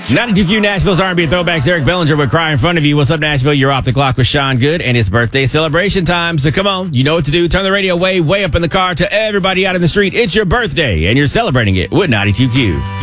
92Q Nashville's R&B Throwbacks. Eric Bellinger with Cry in Front of You. What's up, Nashville? You're off the clock with Sean Good, and it's birthday celebration time. So come on, you know what to do. Turn the radio way up in the car to everybody out in the street. It's your birthday, and you're celebrating it with 92Q.